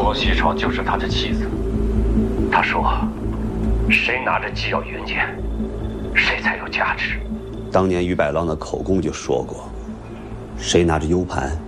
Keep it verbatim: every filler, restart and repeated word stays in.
王西超就是他的妻子。他说：“谁拿着既要云剑，谁才有价值。” 当年于百郎的口供就说过：“谁拿着 U 盘，